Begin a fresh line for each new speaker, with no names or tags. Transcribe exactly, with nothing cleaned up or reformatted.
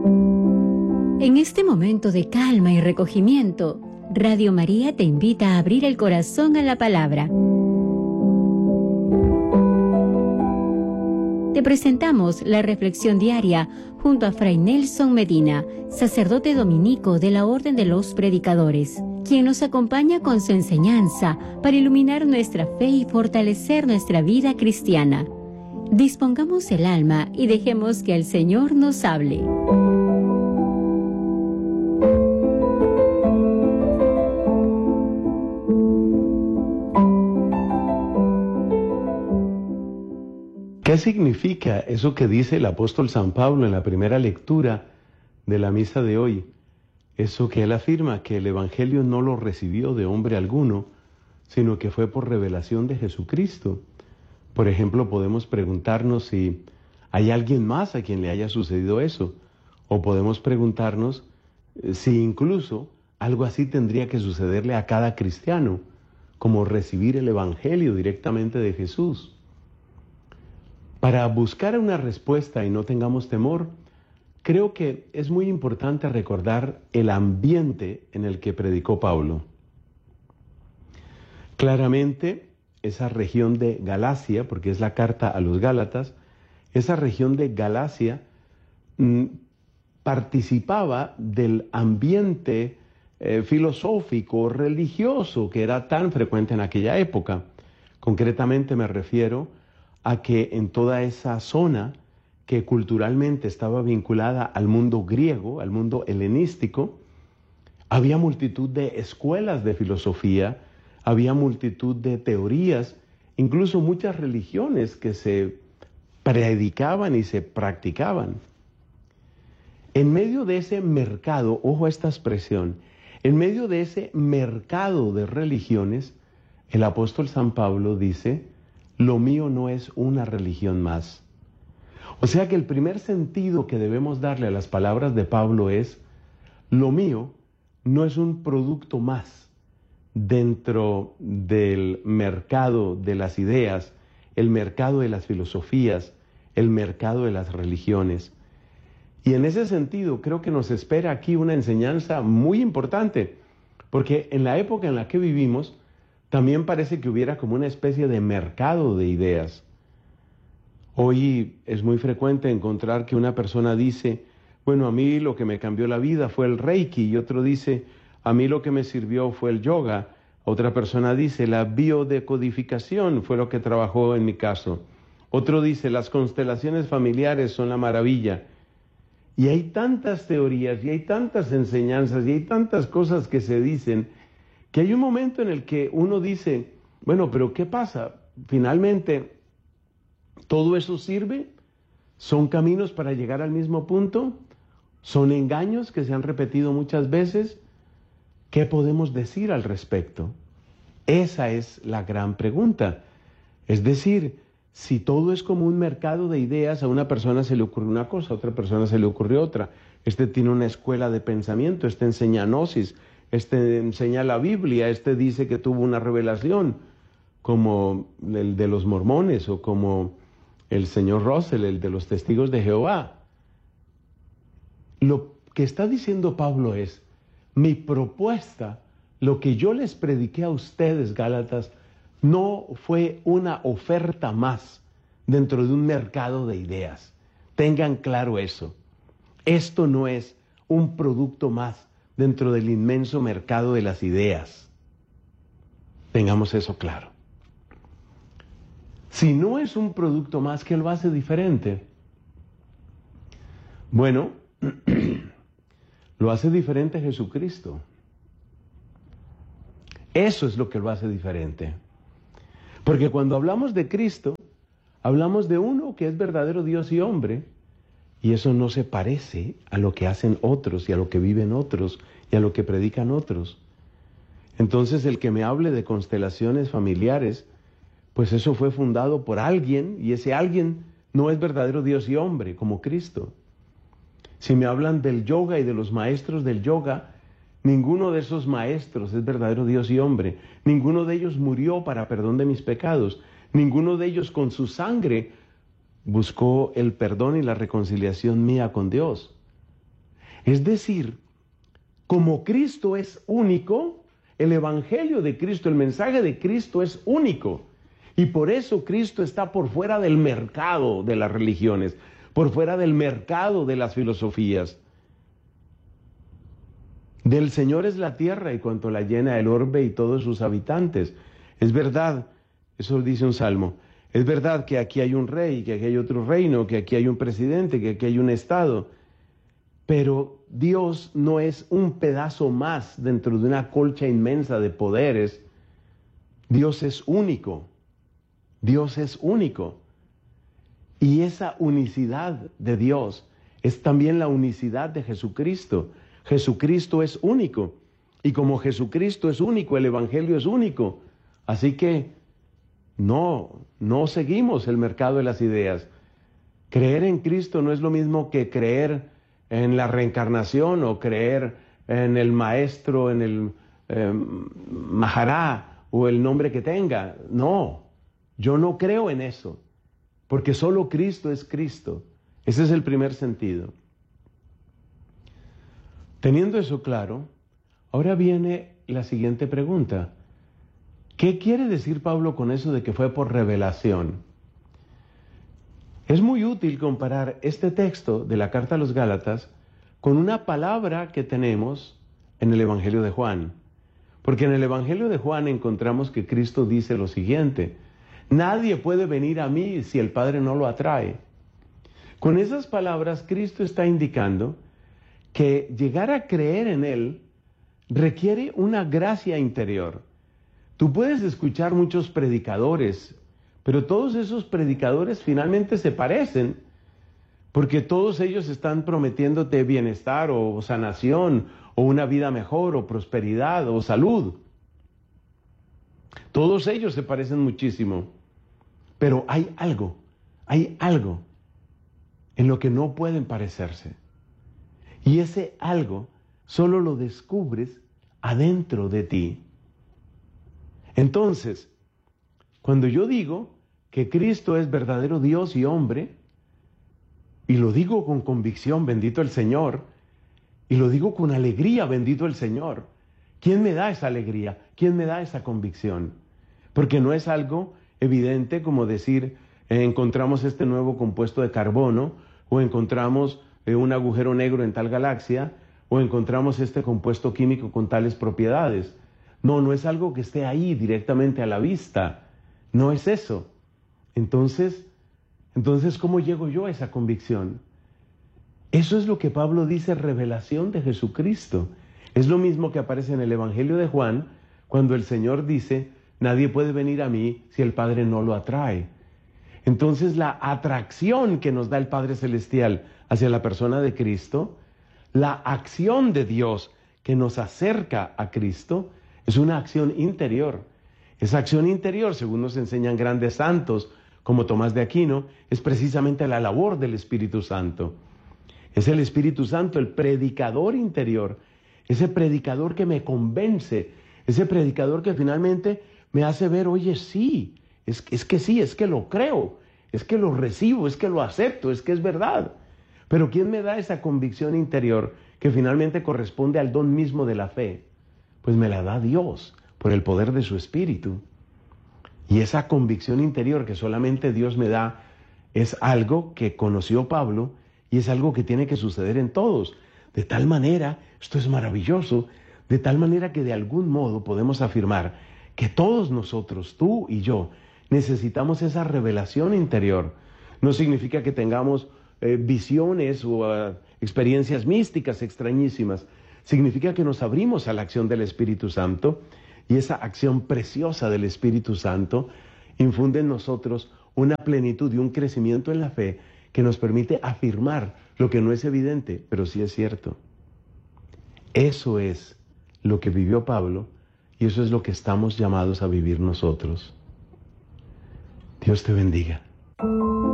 En este momento de calma y recogimiento, Radio María te invita a abrir el corazón a la palabra. Te presentamos la reflexión diaria junto a Fray Nelson Medina, sacerdote dominico de la Orden de los Predicadores, quien nos acompaña con su enseñanza para iluminar nuestra fe y fortalecer nuestra vida cristiana. Dispongamos el alma y dejemos que el Señor nos hable.
¿Qué significa eso que dice el apóstol San Pablo en la primera lectura de la misa de hoy? Eso que él afirma, que el Evangelio no lo recibió de hombre alguno, sino que fue por revelación de Jesucristo. Por ejemplo, podemos preguntarnos si hay alguien más a quien le haya sucedido eso, o podemos preguntarnos si incluso algo así tendría que sucederle a cada cristiano, como recibir el Evangelio directamente de Jesús. Para buscar una respuesta y no tengamos temor, creo que es muy importante recordar el ambiente en el que predicó Pablo. Claramente, esa región de Galacia, porque es la carta a los Gálatas, esa región de Galacia mmm, participaba del ambiente eh, filosófico, religioso, que era tan frecuente en aquella época. Concretamente me refiero a que en toda esa zona que culturalmente estaba vinculada al mundo griego, al mundo helenístico, había multitud de escuelas de filosofía, había multitud de teorías, incluso muchas religiones que se predicaban y se practicaban. En medio de ese mercado, ojo a esta expresión, en medio de ese mercado de religiones, el apóstol San Pablo dice: lo mío no es una religión más. O sea que el primer sentido que debemos darle a las palabras de Pablo es: lo mío no es un producto más dentro del mercado de las ideas, el mercado de las filosofías, el mercado de las religiones. Y en ese sentido creo que nos espera aquí una enseñanza muy importante, porque en la época en la que vivimos, también parece que hubiera como una especie de mercado de ideas. Hoy es muy frecuente encontrar que una persona dice: bueno, a mí lo que me cambió la vida fue el Reiki, y otro dice: a mí lo que me sirvió fue el yoga. Otra persona dice: la biodecodificación fue lo que trabajó en mi caso. Otro dice: las constelaciones familiares son la maravilla. Y hay tantas teorías, y hay tantas enseñanzas, y hay tantas cosas que se dicen, que hay un momento en el que uno dice: bueno, pero ¿qué pasa? Finalmente, ¿todo eso sirve? ¿Son caminos para llegar al mismo punto? ¿Son engaños que se han repetido muchas veces? ¿Qué podemos decir al respecto? Esa es la gran pregunta. Es decir, si todo es como un mercado de ideas, a una persona se le ocurre una cosa, a otra persona se le ocurre otra. Este tiene una escuela de pensamiento, este enseña gnosis, este enseña la Biblia, este dice que tuvo una revelación, como el de los mormones o como el señor Russell, el de los testigos de Jehová. Lo que está diciendo Pablo es: mi propuesta, lo que yo les prediqué a ustedes, Gálatas, no fue una oferta más dentro de un mercado de ideas. Tengan claro eso. Esto no es un producto más dentro del inmenso mercado de las ideas. Tengamos eso claro. Si no es un producto más, ¿qué lo hace diferente? Bueno, lo hace diferente Jesucristo. Eso es lo que lo hace diferente. Porque cuando hablamos de Cristo, hablamos de uno que es verdadero Dios y hombre, y eso no se parece a lo que hacen otros y a lo que viven otros y a lo que predican otros. Entonces, el que me hable de constelaciones familiares, pues eso fue fundado por alguien, y ese alguien no es verdadero Dios y hombre, como Cristo. Si me hablan del yoga y de los maestros del yoga, ninguno de esos maestros es verdadero Dios y hombre. Ninguno de ellos murió para perdón de mis pecados. Ninguno de ellos con su sangre buscó el perdón y la reconciliación mía con Dios. Es decir, como Cristo es único, el Evangelio de Cristo, el mensaje de Cristo es único. Y por eso Cristo está por fuera del mercado de las religiones, por fuera del mercado de las filosofías. Del Señor es la tierra y cuanto la llena el orbe y todos sus habitantes. Es verdad, eso dice un salmo, es verdad que aquí hay un rey, que aquí hay otro reino, que aquí hay un presidente, que aquí hay un estado. Pero Dios no es un pedazo más dentro de una colcha inmensa de poderes. Dios es único. Dios es único. Y esa unicidad de Dios es también la unicidad de Jesucristo. Jesucristo es único. Y como Jesucristo es único, el Evangelio es único. Así que no, no seguimos el mercado de las ideas. Creer en Cristo no es lo mismo que creer en la reencarnación o creer en el maestro, en el eh, Mahará o el nombre que tenga. No, yo no creo en eso, porque solo Cristo es Cristo. Ese es el primer sentido. Teniendo eso claro, ahora viene la siguiente pregunta. ¿Qué quiere decir Pablo con eso de que fue por revelación? Es muy útil comparar este texto de la carta a los Gálatas con una palabra que tenemos en el Evangelio de Juan. Porque en el Evangelio de Juan encontramos que Cristo dice lo siguiente: nadie puede venir a mí si el Padre no lo atrae. Con esas palabras, Cristo está indicando que llegar a creer en Él requiere una gracia interior. Tú puedes escuchar muchos predicadores, pero todos esos predicadores finalmente se parecen, porque todos ellos están prometiéndote bienestar o sanación, o una vida mejor, o prosperidad, o salud. Todos ellos se parecen muchísimo, pero hay algo, hay algo en lo que no pueden parecerse. Y ese algo solo lo descubres adentro de ti. Entonces, cuando yo digo que Cristo es verdadero Dios y hombre, y lo digo con convicción, bendito el Señor, y lo digo con alegría, bendito el Señor, ¿quién me da esa alegría? ¿Quién me da esa convicción? Porque no es algo evidente como decir, eh, encontramos este nuevo compuesto de carbono, o encontramos eh, un agujero negro en tal galaxia, o encontramos este compuesto químico con tales propiedades. No, no es algo que esté ahí directamente a la vista. No es eso. Entonces, entonces, ¿cómo llego yo a esa convicción? Eso es lo que Pablo dice, revelación de Jesucristo. Es lo mismo que aparece en el Evangelio de Juan, cuando el Señor dice, nadie puede venir a mí si el Padre no lo atrae. Entonces, la atracción que nos da el Padre Celestial hacia la persona de Cristo, la acción de Dios que nos acerca a Cristo, es una acción interior. Esa acción interior, según nos enseñan grandes santos, como Tomás de Aquino, es precisamente la labor del Espíritu Santo. Es el Espíritu Santo, el predicador interior, ese predicador que me convence, ese predicador que finalmente me hace ver, oye, sí, es, es que sí, es que lo creo, es que lo recibo, es que lo acepto, es que es verdad. Pero ¿quién me da esa convicción interior que finalmente corresponde al don mismo de la fe? Pues me la da Dios, por el poder de su Espíritu. Y esa convicción interior que solamente Dios me da es algo que conoció Pablo y es algo que tiene que suceder en todos. De tal manera, esto es maravilloso, de tal manera que de algún modo podemos afirmar que todos nosotros, tú y yo, necesitamos esa revelación interior. No significa que tengamos eh, visiones o uh, experiencias místicas extrañísimas. Significa que nos abrimos a la acción del Espíritu Santo y esa acción preciosa del Espíritu Santo infunde en nosotros una plenitud y un crecimiento en la fe que nos permite afirmar lo que no es evidente, pero sí es cierto. Eso es lo que vivió Pablo y eso es lo que estamos llamados a vivir nosotros. Dios te bendiga.